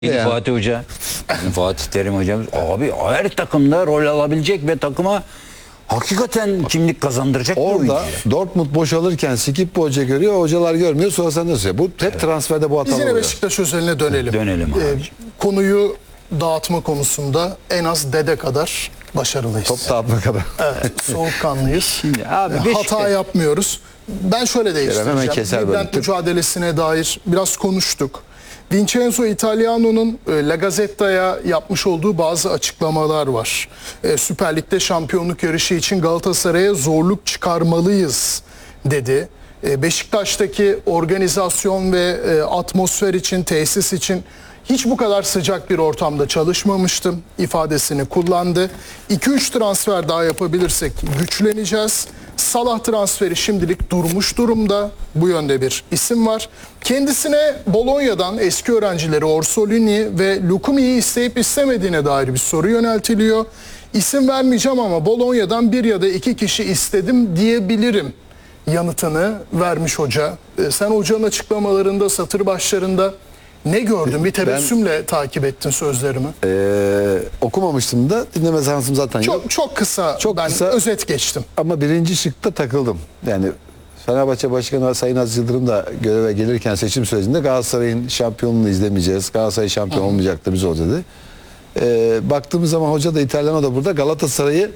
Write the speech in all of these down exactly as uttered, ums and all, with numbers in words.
Yani. Fatih Hoca, Fatih Terim hocamız, abi her takımda rol alabilecek ve takıma hakikaten kimlik kazandıracak bir oyuncu. Orada Dortmund boşalırken Skip Hoca görüyor, hocalar görmüyor, sonra sen nasıl? Bu hep evet. transferde bu hatalar Biz yine oluyor. Beşiktaş özeline dönelim. Dönelim abi. Ee, konuyu dağıtma konusunda en az dede kadar başarılıyız. Top dağıtma kadar. Evet, soğukkanlıyız. Şimdi abi Hata Beşiktaş... yapmıyoruz. Ben şöyle değiştireceğim. Bülent mücadelesine dair biraz konuştuk. Vincenzo Italiano'nun La Gazzetta'ya yapmış olduğu bazı açıklamalar var. E, Süper Lig'de şampiyonluk yarışı için Galatasaray'a zorluk çıkarmalıyız dedi. E, Beşiktaş'taki organizasyon ve e, atmosfer için, tesis için hiç bu kadar sıcak bir ortamda çalışmamıştım ifadesini kullandı. iki üç transfer daha yapabilirsek güçleneceğiz. Salah transferi şimdilik durmuş durumda. Bu yönde bir isim var. Kendisine Bolonya'dan eski öğrencileri Orsolini ve Lukumi'yi isteyip istemediğine dair bir soru yöneltiliyor. İsim vermeyeceğim ama Bolonya'dan bir ya da iki kişi istedim diyebilirim yanıtını vermiş hoca. Sen hocanın açıklamalarında, satır başlarında ne gördün? Bir tebessümle ben, takip ettin sözlerimi. Ee, okumamıştım da, dinleme şansım zaten çok, yok. Çok kısa, çok ben kısa, özet geçtim. Ama birinci şıkta takıldım. Yani Fenerbahçe Başkanı Sayın Aziz Yıldırım da göreve gelirken seçim sürecinde Galatasaray'ın şampiyonluğunu izlemeyeceğiz. Galatasaray şampiyon Hı. olmayacaktı, biz o dedi. Ee, baktığımız zaman hoca da İtalyan da burada Galatasaray'ı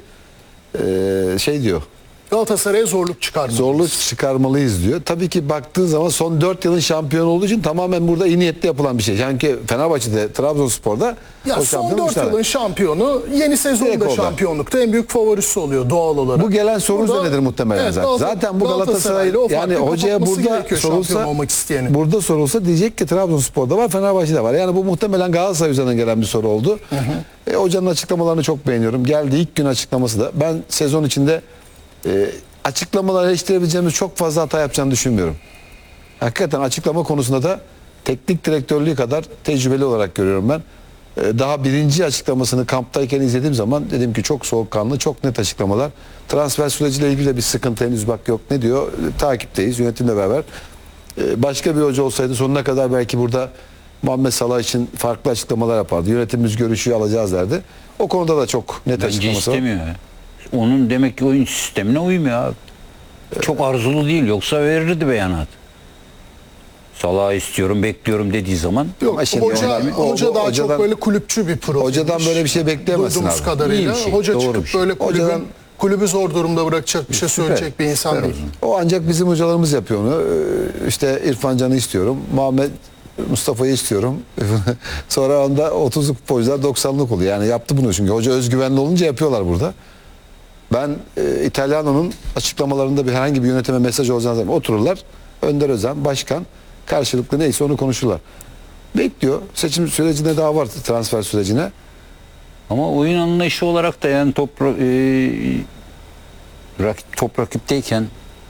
e, şey diyor. Galatasaray'a zorluk çıkarmalıyız. Zorluk çıkarmalıyız diyor. Tabii ki baktığın zaman son dört yılın şampiyon olduğu için tamamen burada iyi niyetle yapılan bir şey. Yani ki Fenerbahçe'de, Trabzonspor'da ya son dört yılın şampiyonu yeni sezonda şampiyonlukta en büyük favorisi oluyor doğal olarak. Bu gelen soru burada, üzerinedir muhtemelen evet, zaten. Zaten bu Galatasaray yani hocaya burada sorulsa, burada sorulsa diyecek ki Trabzonspor'da var, Fenerbahçe'de var. Yani bu muhtemelen Galatasaray üzerinden gelen bir soru oldu. Hı hı. E, hocanın açıklamalarını çok beğeniyorum. Geldi ilk gün açıklaması da. Ben sezon içinde E, açıklamaları eleştirebileceğimiz çok fazla hata yapacağını düşünmüyorum. Hakikaten açıklama konusunda da teknik direktörlüğü kadar tecrübeli olarak görüyorum ben. E, daha birinci açıklamasını kamptayken izlediğim zaman dedim ki çok soğukkanlı, çok net açıklamalar. Transfer süreciyle ilgili de bir sıkıntı henüz bak yok. Ne diyor? E, takipteyiz yönetimle beraber. E, başka bir hoca olsaydı sonuna kadar belki burada Muhammed Salah için farklı açıklamalar yapardı. Yönetimimiz görüşüyor, alacağız derdi. O konuda da çok net Bence açıklaması var. istemiyor ya. Onun demek ki oyun sistemine uymuyor abi. Çok arzulu değil, yoksa verirdi beyanat. Salah istiyorum, bekliyorum dediği zaman. Yok, hoca, o, hoca daha hocadan, çok böyle kulüpçü bir profil. Hocadan böyle bir şey bekleyemezsin Duyduğumuz abi. kadarıyla. Şey, hoca çıkıp şey. böyle kulübün, hocadan, kulübü zor durumda bırakacak bir şey süper, söyleyecek bir insan değil. O ancak bizim hocalarımız yapıyor onu. İşte İrfan Can'ı istiyorum, Muhammed Mustafa'yı istiyorum. Sonra onda otuzluk futbolcular doksanlık oluyor. Yani yaptı bunu çünkü hoca özgüvenli olunca yapıyorlar burada. Ben e, İtalyano'nun açıklamalarında bir herhangi bir yönetime mesaj olacağını zaman otururlar. Önder Özen, başkan karşılıklı neyse onu konuşurlar. Bekliyor. Seçim sürecine daha var, transfer sürecine. Ama oyun anlayışı olarak da yani top, e, rakip, top rakipteyken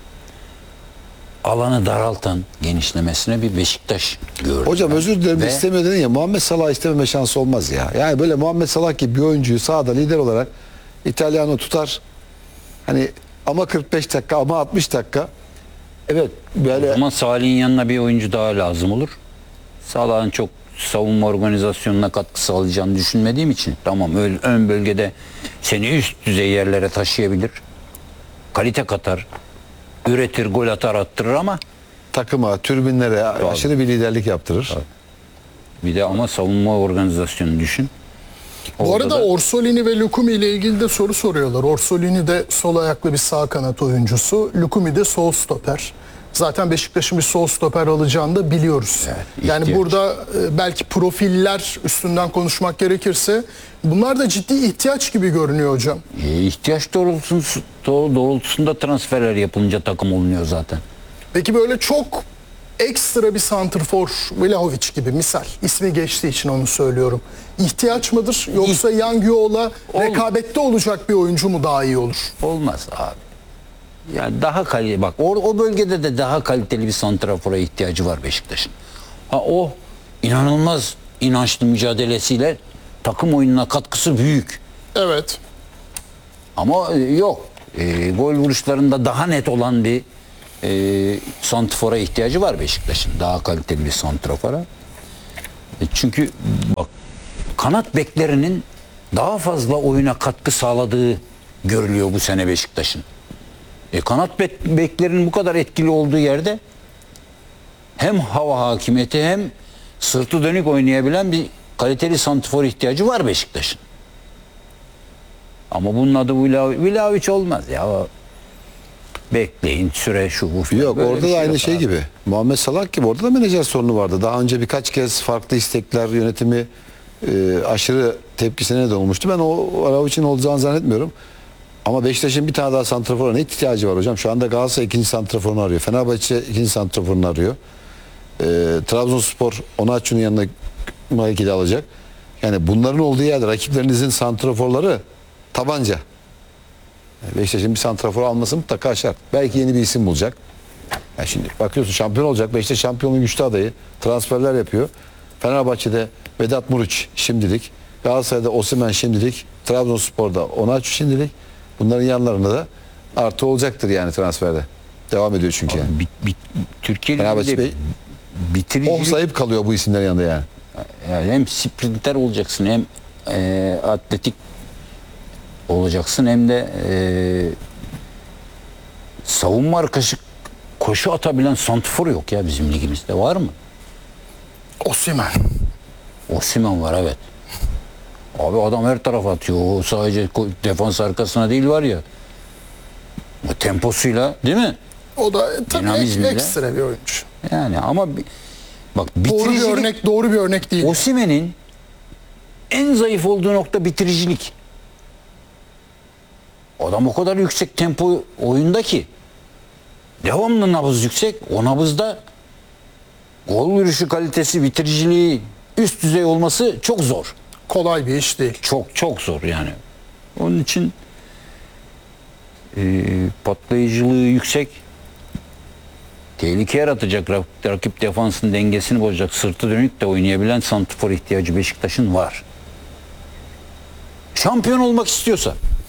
alanı daraltan genişlemesine bir Beşiktaş gördüm. Hocam ben. özür dilerim, Ve... istemiyor dedin ya, Muhammed Salah istememe şansı olmaz ya. Yani böyle Muhammed Salah gibi bir oyuncuyu sahada lider olarak İtalyano tutar. Hani ama kırk beş dakika ama altmış dakika. Evet böyle. O zaman Salih'in yanına bir oyuncu daha lazım olur. Salah'ın çok savunma organizasyonuna katkı sağlayacağını düşünmediğim için tamam öyle, ön bölgede seni üst düzey yerlere taşıyabilir. Kalite katar. Üretir, gol atar, attırır ama takıma, türbinlere Tabii. aşırı bir liderlik yaptırır. Tabii. Bir de ama savunma organizasyonunu düşün. Bu Orada arada da... Orsolini ve Lukumi ile ilgili de soru soruyorlar. Orsolini de sol ayaklı bir sağ kanat oyuncusu. Lukumi de sol stoper. Zaten Beşiktaş'ın bir sol stoper alacağını da biliyoruz. Evet, yani burada belki profiller üstünden konuşmak gerekirse bunlar da ciddi ihtiyaç gibi görünüyor hocam. E, ihtiyaç doğrultusunda, doğrultusunda transferler yapılınca takım olunuyor zaten. Peki böyle çok ekstra bir santrfor, Vlahovic gibi misal, ismi geçtiği için onu söylüyorum. İhtiyaç mıdır yoksa Yangio'la rekabette olacak bir oyuncu mu daha iyi olur? Olmaz abi. Yani daha kaliteli, bak o, o bölgede de daha kaliteli bir santrafora ihtiyacı var Beşiktaş'ın. Ha o inanılmaz inançlı mücadelesiyle takım oyununa katkısı büyük. Evet. Ama yok. E, gol vuruşlarında daha net olan bir e, santrafora ihtiyacı var Beşiktaş'ın. Daha kaliteli bir santrafora. E çünkü bak kanat beklerinin daha fazla oyuna katkı sağladığı görülüyor bu sene Beşiktaş'ın. E kanat bek, beklerinin bu kadar etkili olduğu yerde hem hava hakimiyeti hem sırtı dönük oynayabilen bir kaliteli santrfor ihtiyacı var Beşiktaş'ın. Ama bunun adı Vlahovic. Vlahovic olmaz ya. Bekleyin süre şu bu. Yok Böyle orada bir da şey aynı yok şey abi. gibi. Muhammed Salah gibi orada da menajer sorunu vardı. Daha önce birkaç kez farklı istekler yönetimi e, aşırı tepkisine de olmuştu. Ben o Vlahovic'in olacağını zannetmiyorum. Ama Beşiktaş'ın bir tane daha santrafora ne ihtiyacı var hocam? Şu anda Galatasaray ikinci santraforunu arıyor. Fenerbahçe ikinci santraforunu arıyor. E, Trabzonspor Onaçu'nun yanına belki de alacak. Yani bunların olduğu yerde rakiplerinizin santraforları tabanca. Beşiktaş'ın bir santrafor alması mutlaka şart. Belki yeni bir isim bulacak. Yani şimdi bakıyorsun şampiyon olacak. Beşiktaş şampiyonluğun güçlü adayı. Transferler yapıyor. Fenerbahçe'de Vedat Muriç şimdilik. Galatasaray'da Osimhen şimdilik. Trabzonspor'da Onaçu şimdilik. Bunların yanlarında da artı olacaktır yani transferde. Devam ediyor çünkü yani. Bit, bit, Türkiye Fenerbahçe Ligi'nde Bey bitiricilik, oh sayıp kalıyor bu isimlerin yanında yani. yani hem sprinter olacaksın hem e, atletik olacaksın hem de e, savunma arkası koşu atabilen santrfor yok ya bizim ligimizde, var mı? Osimhen. Osimhen var, evet. Abi adam her tarafa atıyor. O sadece defans arkasına değil var ya. O temposuyla değil mi? O da tabii Dinamizmiyle. ekstra bir oyuncu. Yani ama bi- bak Doğru bir bitiricilik, örnek, doğru bir örnek değil. Osimhen'in en zayıf olduğu nokta bitiricilik. Adam o kadar yüksek tempo oyunda ki devamlı nabız yüksek. O nabızda gol vuruşu kalitesi, bitiriciliği üst düzey olması çok zor. Kolay bir iş değil. Çok çok zor yani. Onun için e, patlayıcılığı yüksek, tehlike yaratacak, rak- rakip defansın dengesini bozacak, sırtı dönük de oynayabilen santrfor ihtiyacı Beşiktaş'ın var. Şampiyon olmak istiyorsa.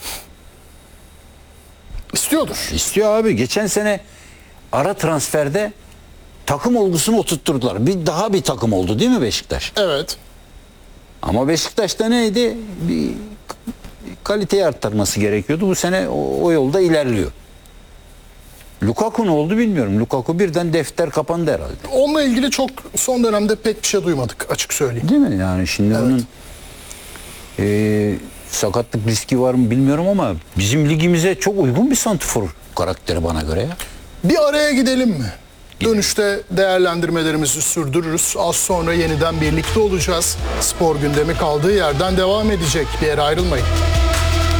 İstiyordur. İstiyor abi. Geçen sene ara transferde takım olgusunu oturtturdular. Bir daha bir takım oldu değil mi Beşiktaş? Evet. Ama Beşiktaş'ta neydi? Bir kaliteyi arttırması gerekiyordu. Bu sene o, o yolda ilerliyor. Lukaku ne oldu bilmiyorum. Lukaku birden defter kapandı herhalde. Onunla ilgili çok son dönemde pek bir şey duymadık, açık söyleyeyim. Değil mi? Yani şimdi Evet. bunun e, sakatlık riski var mı bilmiyorum ama bizim ligimize çok uygun bir santrfor karakteri bana göre ya. Bir araya gidelim mi? Dönüşte değerlendirmelerimizi sürdürürüz. Az sonra yeniden birlikte olacağız. Spor gündemi kaldığı yerden devam edecek. Bir yere ayrılmayın.